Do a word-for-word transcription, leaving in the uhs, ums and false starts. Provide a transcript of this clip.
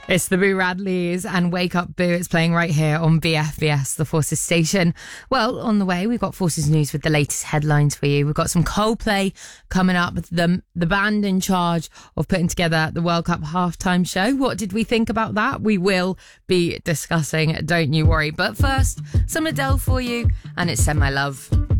It's the Boo Radleys and Wake Up Boo. It's playing right here on B F B S, the Forces station. Well, on the way, we've got Forces News with the latest headlines for you. We've got some Coldplay coming up, the, the band in charge of putting together the World Cup halftime show. What did we think about that? We will be discussing, don't you worry. But first, some Adele for you, and it's Send My Love.